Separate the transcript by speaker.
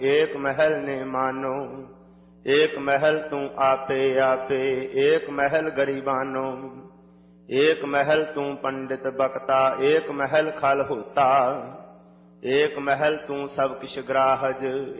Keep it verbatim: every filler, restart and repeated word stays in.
Speaker 1: एक महल ने मानो, एक महल तू आपे आपे, एक महल गरीबानो, एक महल तू पंडित बक्ता, एक महल खल होता, एक महल तू सब किश ग्राहज,